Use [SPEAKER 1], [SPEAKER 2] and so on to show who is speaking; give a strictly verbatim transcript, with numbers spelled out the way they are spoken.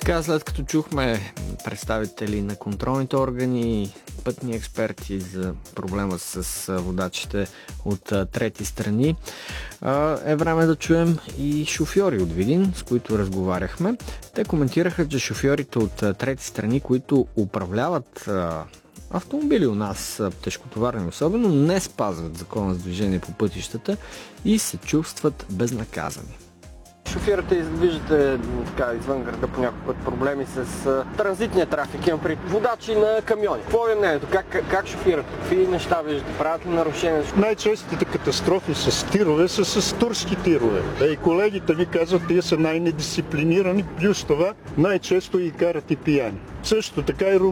[SPEAKER 1] Така, след като чухме представители на контролните органи, пътни експерти за проблема с водачите от трети страни, е време да чуем и шофьори от Видин, с които разговаряхме. Те коментираха, че шофьорите от трети страни, които управляват автомобили у нас, тежкотоварни особено, не спазват закона за движение по пътищата и се чувстват безнаказани.
[SPEAKER 2] Шофирате, виждате така, извън града по някакъв път проблеми с а, транзитния трафик, имам при водачи на камиони. Какво е мнението? Как, как шофирате? Какви неща виждате? Правят ли нарушения?
[SPEAKER 3] Най-честите катастрофи с тирове са с турски тирове. И колегите ми казват, тия са най-недисциплинирани, плюс това най-често и карат и пияни. Също така и